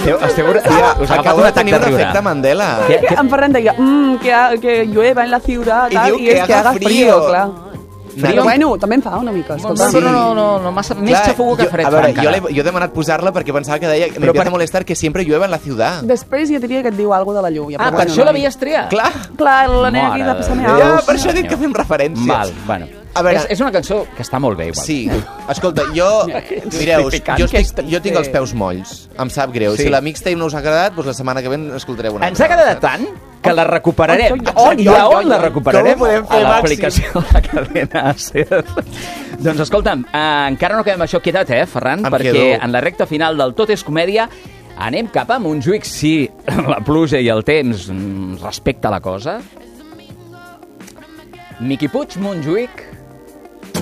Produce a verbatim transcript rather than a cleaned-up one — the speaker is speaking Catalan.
Esteu, esteu, Tía, us agafat acabo un de atac tenir de un riure. efecte Mandela. Què- què- En Ferran deia mm, que, ha- que llueva en la ciutat I tal, diu i que és que haga haga frío. frío, clar. Frío. Però bueno, també em fa una mica. No, Escolta. no, no, no, no, massa, més xafugo que jo- fred A veure, fa jo, encara. l'he- jo he demanat posar-la perquè pensava que deia me Però empieza per- a molestar que siempre llueva en la ciudad. Després ja diria que et diu alguna de la lluvia. Ah, però per bueno, això no. l'havies triat? Clar, Clar, la nena aquí Mare de passar de me Déu. ja, aus. per això dic que fem referències. Val, bueno. A veure- és, és una cançó que està molt bé, igual. Sí, escolta, jo, mireu, Justificant. jo, estic, Aquesta- jo tinc els peus molls, em sap greu. Sí. Si la mixtape no us ha agradat, doncs la setmana que ve escoltareu una Ens ha altra. quedat tant que la recuperarem. Oi, oi, On oi, i a oi, on oi, la oi. recuperarem? Com ho podem fer, A Maxi? l'aplicació de la cadena SER. Doncs escolta'm, eh, encara no quedem això quedat, eh, Ferran? Em perquè quedo. en la recta final del Tot és comèdia anem cap a Montjuïc, si la pluja i el temps mm, respecta la cosa. Miqui Puig, Montjuïc,